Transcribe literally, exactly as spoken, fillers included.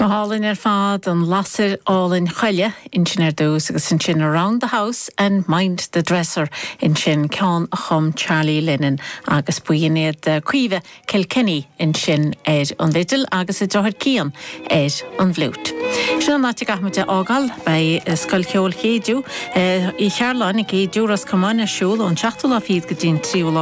Gohalin ar fad an lasir all-in chuile in sin ar dús agus in sin Around the House and Mind the Dresser in sin ceann a chum Charlie Lennon agus buinéad uh, cuive Kilkenny in sin éid an lidl agus a drohad cían éid an bhlút. Sin an náte gahmate ágal bei uh, scoilceol chéadú uh, i chearlan i chéadú ras cumán a siúl an seachtal a fíd go dín tríú